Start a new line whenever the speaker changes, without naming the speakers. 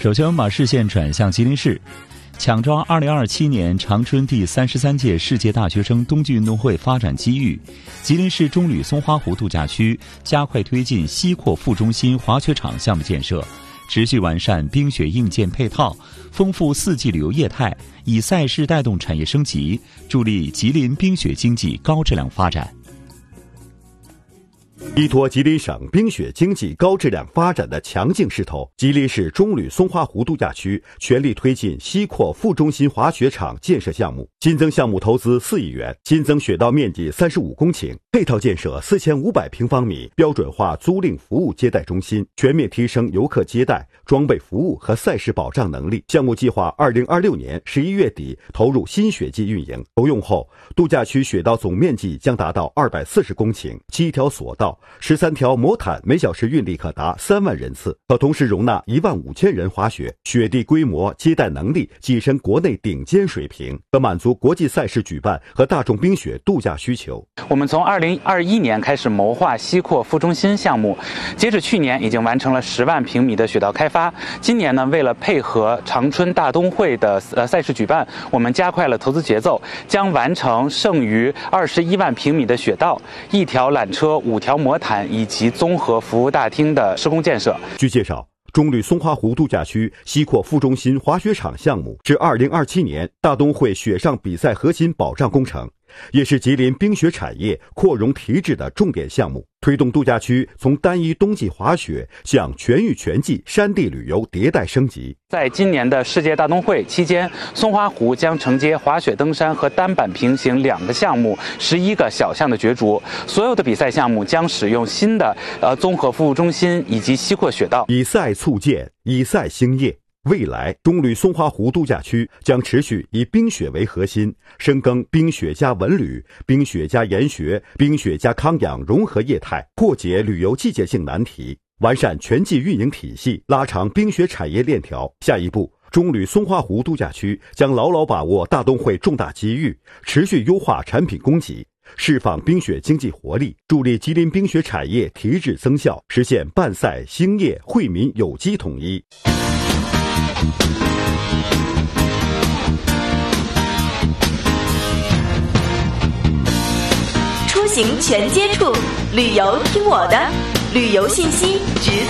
首先我们把视线转向吉林市，抢抓2027年长春第33届世界大学生冬季运动会发展机遇，吉林市中旅松花湖度假区加快推进西扩副中心滑雪场项目建设，持续完善冰雪硬件配套，丰富四季旅游业态，以赛事带动产业升级，助力吉林冰雪经济高质量发展。
依托吉林省冰雪经济高质量发展的强劲势头，吉林市中旅松花湖度假区全力推进西扩副中心滑雪场建设项目，新增项目投资4亿元，新增雪道面积35公顷，配套建设4500平方米标准化租赁服务接待中心，全面提升游客接待、装备服务和赛事保障能力。项目计划2026年11月底投入新雪季运营。投用后，度假区雪道总面积将达到240公顷，7条索道、13条魔毯，每小时运力可达3万人次，可同时容纳15000人滑雪，雪地规模、接待能力跻身国内顶尖水平，可满足国际赛事举办和大众冰雪度假需求。
我们从2021年开始谋划西扩副中心项目，截止去年已经完成了10万平米的雪道开发。今年呢，为了配合长春大冬会的赛事举办，我们加快了投资节奏，将完成剩余21万平米的雪道、1条缆车、5条魔毯以及综合服务大厅的施工建设。
据介绍，中旅松花湖度假区西扩副中心滑雪场项目是2027年大冬会雪上比赛核心保障工程，也是吉林冰雪产业扩容提质的重点项目，推动度假区从单一冬季滑雪向全域全季山地旅游迭代升级。
在今年的世界大冬会期间，松花湖将承接滑雪登山和单板平行2个项目，11个小项的角逐。所有的比赛项目将使用新的综合服务中心以及西扩雪道，
以赛促建，以赛兴业。未来，中旅松花湖度假区将持续以冰雪为核心，深耕冰雪加文旅、冰雪加研学、冰雪加康养融合业态，破解旅游季节性难题，完善全季运营体系，拉长冰雪产业链条。下一步，中旅松花湖度假区将牢牢把握大冬会重大机遇，持续优化产品供给，释放冰雪经济活力，助力吉林冰雪产业提质增效，实现办赛兴业惠民有机统一。
出行全接触，旅游听我的，旅游信息直